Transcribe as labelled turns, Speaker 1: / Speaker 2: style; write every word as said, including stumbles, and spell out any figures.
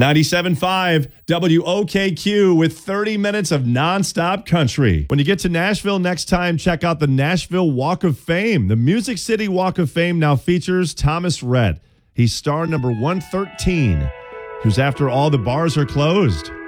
Speaker 1: ninety-seven point five W O K Q with thirty minutes of nonstop country. When you get to Nashville next time, check out the Nashville Walk of Fame. The Music City Walk of Fame now features Thomas Rhett. He's star number one thirteen, who's after all the bars are closed.